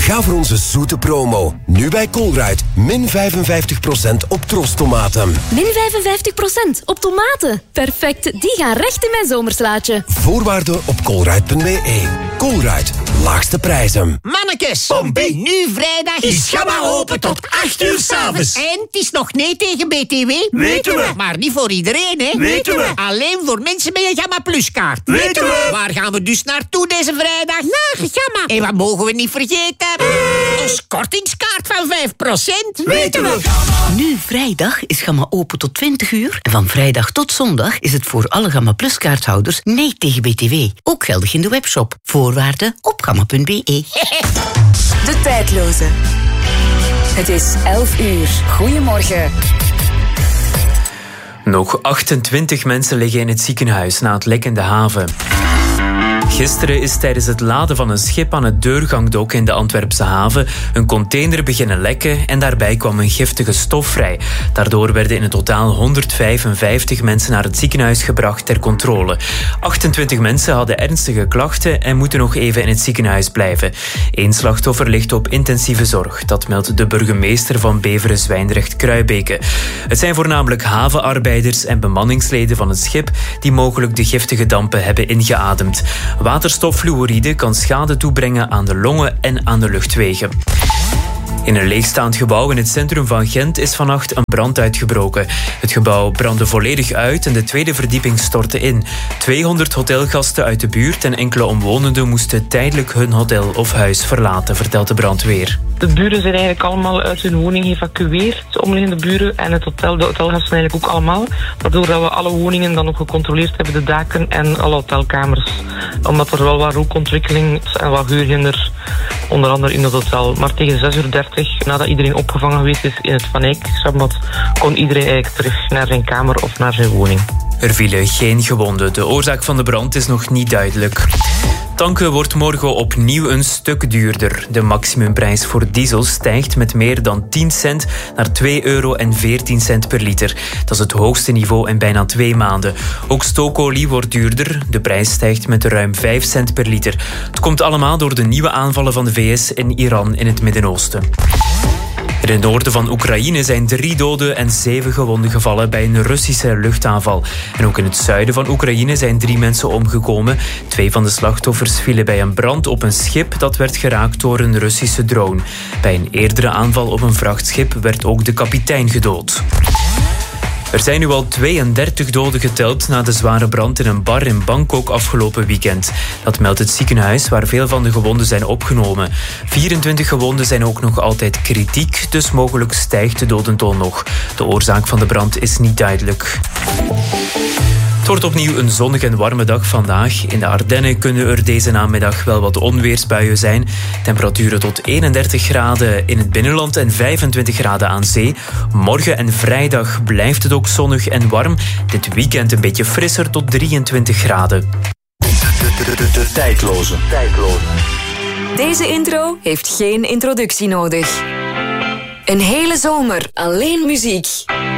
Ga voor onze zoete promo. Nu bij Colruyt. Min 55% op trostomaten. Min 55% op tomaten. Perfect, die gaan recht in mijn zomerslaatje. Voorwaarden op colruyt.be. Colruyt, laagste prijzen. Mannekes, Pompie. nu vrijdag Is Gamma open tot 8 uur 's avonds. En het is nog nee tegen BTW. Weten we. Maar niet voor iedereen, hè? Weten we. Alleen voor mensen met een Gamma Plus kaart. Weten we. Waar gaan we dus naartoe deze vrijdag? Naar Gamma. En wat mogen we niet vergeten? Ons kortingskaart van 5%. Weten we. Nu vrijdag is Gamma open tot 20 uur. En van vrijdag tot zondag is het voor alle Gamma Plus kaarthouders nee tegen BTW. Ook geldig in de webshop. Voorwaarden op gamma.be. De tijdloze. Het is 11 uur. Goedemorgen. Nog 28 mensen liggen in het ziekenhuis na het lek in de haven. Gisteren is tijdens het laden van een schip aan het deurgangdok in de Antwerpse haven een container beginnen lekken en daarbij kwam een giftige stof vrij. Daardoor werden in het totaal 155 mensen naar het ziekenhuis gebracht ter controle. 28 mensen hadden ernstige klachten en moeten nog even in het ziekenhuis blijven. 1 slachtoffer ligt op intensieve zorg. Dat meldt de burgemeester van Beveren-Zwijndrecht-Kruibeke. Het zijn voornamelijk havenarbeiders en bemanningsleden van het schip die mogelijk de giftige dampen hebben ingeademd. Waterstoffluoride kan schade toebrengen aan de longen en aan de luchtwegen. In een leegstaand gebouw in het centrum van Gent is vannacht een brand uitgebroken. Het gebouw brandde volledig uit en de tweede verdieping stortte in. 200 hotelgasten uit de buurt en enkele omwonenden moesten tijdelijk hun hotel of huis verlaten, vertelt de brandweer. De buren zijn eigenlijk allemaal uit hun woning geëvacueerd, de omliggende buren en de hotelgasten eigenlijk ook allemaal. Waardoor dat we alle woningen dan nog gecontroleerd hebben, de daken en alle hotelkamers. Omdat er wel wat rookontwikkeling en wat geurhinder, onder andere in het hotel. Maar tegen 6:30 nadat iedereen opgevangen geweest is in het Van Eyck-zwembad, kon iedereen eigenlijk terug naar zijn kamer of naar zijn woning. Er vielen geen gewonden. De oorzaak van de brand is nog niet duidelijk. Tanken wordt morgen opnieuw een stuk duurder. De maximumprijs voor diesel stijgt met meer dan 10 cent naar €2,14 per liter. Dat is het hoogste niveau in bijna 2 maanden. Ook stookolie wordt duurder. De prijs stijgt met ruim 5 cent per liter. Het komt allemaal door de nieuwe aanvallen van de VS en Iran in het Midden-Oosten. In het noorden van Oekraïne zijn 3 doden en 7 gewonden gevallen bij een Russische luchtaanval. En ook in het zuiden van Oekraïne zijn 3 mensen omgekomen. 2 van de slachtoffers vielen bij een brand op een schip dat werd geraakt door een Russische drone. Bij een eerdere aanval op een vrachtschip werd ook de kapitein gedood. Er zijn nu al 32 doden geteld na de zware brand in een bar in Bangkok afgelopen weekend. Dat meldt het ziekenhuis waar veel van de gewonden zijn opgenomen. 24 gewonden zijn ook nog altijd kritiek, dus mogelijk stijgt de dodental nog. De oorzaak van de brand is niet duidelijk. Het wordt opnieuw een zonnige en warme dag vandaag. In de Ardennen kunnen er deze namiddag wel wat onweersbuien zijn. Temperaturen tot 31 graden in het binnenland en 25 graden aan zee. Morgen en vrijdag blijft het ook zonnig en warm. Dit weekend een beetje frisser tot 23 graden. De tijdloze. Deze intro heeft geen introductie nodig. Een hele zomer alleen muziek.